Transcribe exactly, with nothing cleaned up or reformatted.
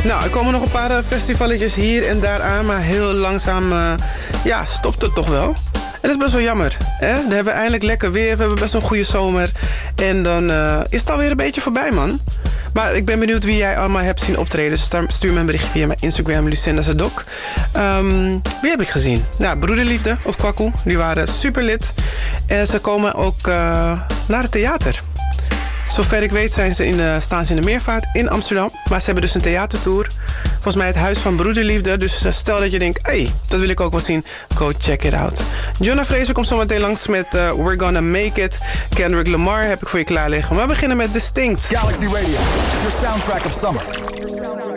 Nou, er komen nog een paar uh, festivaletjes hier en daar aan, maar heel langzaam uh, ja, stopt het toch wel. En dat is best wel jammer. Hè? Dan hebben we eindelijk lekker weer. We hebben best wel een goede zomer. En dan uh, is het alweer een beetje voorbij, man. Maar ik ben benieuwd wie jij allemaal hebt zien optreden. Dus stuur me een bericht via mijn Instagram, Lucinda Zadok. Um, wie heb ik gezien? Nou, Broederliefde of Kwaku. Die waren super lid. En ze komen ook uh, naar het theater. Zover ik weet zijn ze in de, staan ze in de Meervaart in Amsterdam. Maar ze hebben dus een theatertour. Volgens mij het Huis van Broederliefde. Dus stel dat je denkt, hé, hey, dat wil ik ook wel zien. Go check it out. Jonah Fraser komt zo meteen langs met uh, We're Gonna Make It. Kendrick Lamar heb ik voor je klaar liggen. Maar we beginnen met Distinct. Galaxy Radio, your soundtrack of summer.